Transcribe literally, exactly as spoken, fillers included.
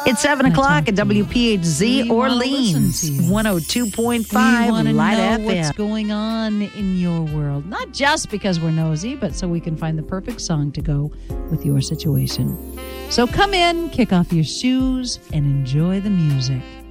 It's seven o'clock at W P H Z Orleans, one oh two point five Light F M. What's going on in your world? Not just because we're nosy, but so we can find the perfect song to go with your situation. So come in, kick off your shoes, and enjoy the music.